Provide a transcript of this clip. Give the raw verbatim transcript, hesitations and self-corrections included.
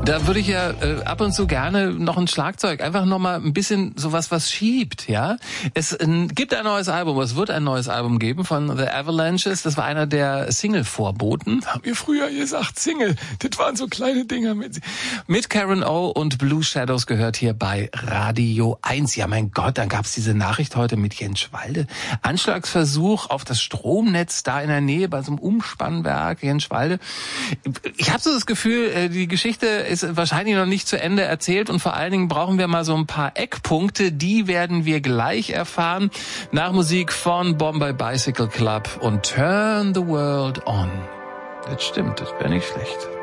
Da würde ich ja äh, ab und zu gerne noch ein Schlagzeug, einfach noch mal ein bisschen sowas, was schiebt, ja. Es äh, gibt ein neues Album, es wird ein neues Album geben von The Avalanches. Das war einer der Single-Vorboten. Haben wir früher gesagt, Single. Das waren so kleine Dinger mit mit Karen O und Blue Shadows gehört hier bei Radio eins. Ja, mein Gott, dann gab's diese Nachricht heute mit Jenschwalde. Anschlagsversuch auf das Stromnetz da in der Nähe bei so einem Umspannwerk Jenschwalde. Ich habe so das Gefühl, die Geschichte ist wahrscheinlich noch nicht zu Ende erzählt und vor allen Dingen brauchen wir mal so ein paar Eckpunkte. Die werden wir gleich erfahren nach Musik von Bombay Bicycle Club und Turn the World On. Das stimmt, das wäre nicht schlecht.